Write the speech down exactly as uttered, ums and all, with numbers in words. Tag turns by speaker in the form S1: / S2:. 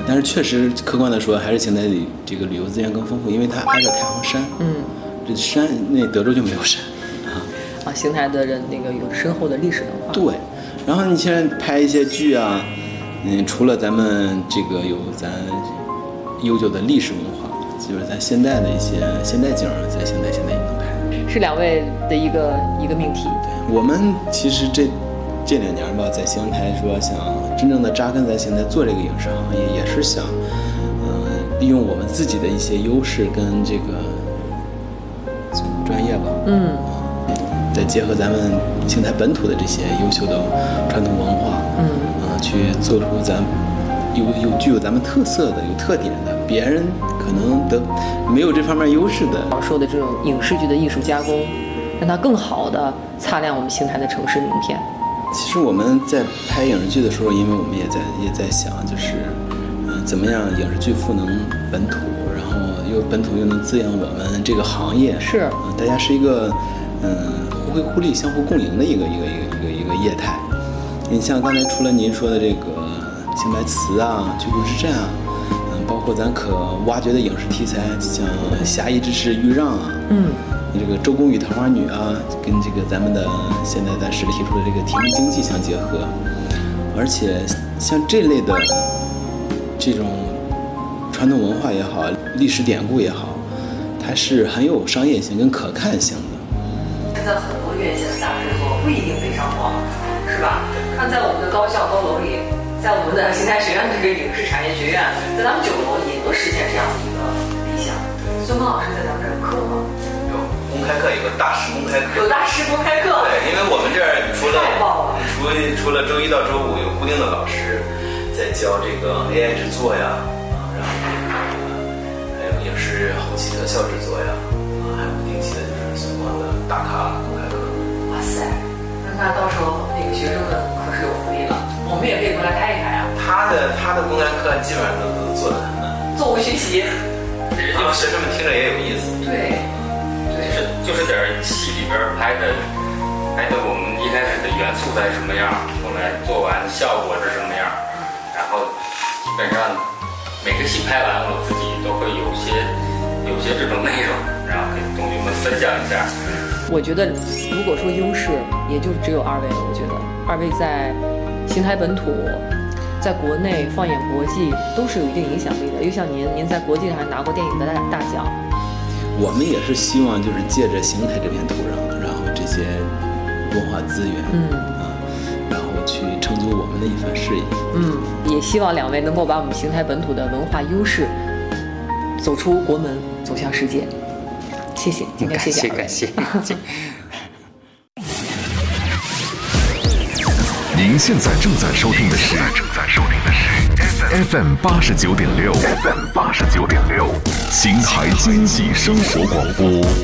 S1: 但是确实客观的说，还是邢台里这个旅游资源更丰富，因为它挨着太行山。嗯，这山那德州就没有山啊。
S2: 啊，邢台的人那个有深厚的历史文化。
S1: 对，然后你现在拍一些剧啊，嗯，除了咱们这个有咱悠久的历史文化，就是咱现代的一些现代景，在邢台现在也能拍。
S2: 是两位的一个一个命题。
S1: 对，我们其实这这两年吧，在邢台说想真正的扎根在邢台做这个影视行业，也是想，嗯、呃，利用我们自己的一些优势跟这个专业吧，嗯，再结合咱们邢台本土的这些优秀的传统文化，嗯，啊、呃，去做出咱有有具有咱们特色的、有特点的，别人可能得没有这方面优势的。
S2: 我说的这种影视剧的艺术加工，让它更好的擦亮我们邢台的城市名片。
S1: 其实我们在拍影视剧的时候，因为我们也在也在想，就是，嗯、呃，怎么样影视剧赋能本土，然后又本土又能滋养我们这个行业。
S2: 是，
S1: 啊、呃，大家是一个，嗯、呃，互惠互利、相互共赢的一个一个一个一个一个业态。你像刚才除了您说的这个邢台词啊、居住之战啊，嗯、呃，包括咱可挖掘的影视题材，像《侠义之士豫让》啊，嗯。这个周公与桃花女啊，跟这个咱们的现在咱市里提出的这个体育经济相结合，而且像这类的这种传统文化也好，历史典故也好，它是很有商业性跟可看性的。
S3: 现在很多院线的大制作不一定非常黄，是吧？看在我们的高校高楼里，在我们的邢台学院这个影视产业学院，在咱们九楼也能实现这样的一个理想。孙峰老师在咱们这儿有课吗？
S4: 公开课有个大师公开课，
S3: 有大师公开课。
S4: 对，因为我们这儿除了除除了周一到周五有固定的老师在教这个 A I 制作呀，啊，然后还有影视后期特效制作呀，啊，还有不定期的就是孙光的大咖公开课。
S3: 哇塞，那到时候那个学生们可是有福利了，我们也可以过来开一开啊。
S4: 他的他的公开课基本上都都做得很难，
S3: 座无虚席，
S4: 然后学生们听着也有意思。
S3: 对。
S5: 就是就是点戏里边拍的，拍的我们一开始的元素在什么样，后来做完效果是什么样，然后基本上每个戏拍完，我自己都会有些有些这种内容，然后跟同学们分享一下。
S2: 我觉得如果说优势，也就只有二位了。我觉得二位在邢台本土，在国内放眼国际都是有一定影响力的。又像您，您在国际上还拿过电影的大大奖。
S1: 我们也是希望，就是借着邢台这片土壤，然后这些文化资源，嗯啊，然后去成就我们的一番事业。
S2: 嗯，也希望两位能够把我们邢台本土的文化优势走出国门，走向世界。谢谢，今天谢谢
S5: 感谢感谢。
S6: 您现在正在收听的是正在收听的是 F M 八十九点六 F M 八十九点六 邢台经济生活广播。